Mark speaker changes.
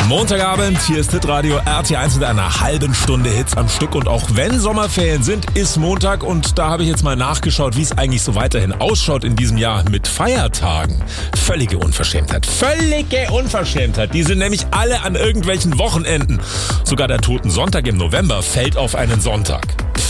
Speaker 1: Montagabend, hier ist Hitradio RT1 mit einer halben Stunde Hits am Stück. Und auch wenn Sommerferien sind, ist Montag. Und da habe ich jetzt mal nachgeschaut, wie es eigentlich so weiterhin ausschaut in diesem Jahr mit Feiertagen. Völlige Unverschämtheit. Völlige Unverschämtheit. Die sind nämlich alle an irgendwelchen Wochenenden. Sogar der Totensonntag im November fällt auf einen Sonntag.